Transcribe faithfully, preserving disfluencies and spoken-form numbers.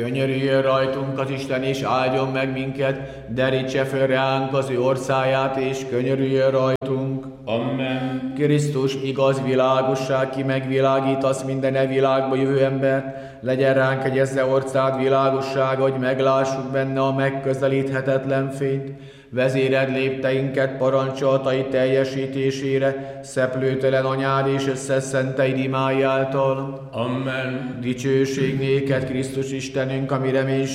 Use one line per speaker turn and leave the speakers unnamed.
Könyörüljön rajtunk az Isten, és áldjon meg minket, derítse föl ránk az ő orszáját, és könyörüljön rajtunk.
Amen.
Krisztus, igaz világosság, ki megvilágítasz minden e világba jövő embert, legyen ránk egyezze orcád világossága, hogy meglássuk benne a megközelíthetetlen fényt. Vezéred lépteinket parancsoltai teljesítésére, szeplőtelen anyád és összeszenteid imáj által.
Amen.
Dicsőség néked, Krisztus Istenünk, ami remény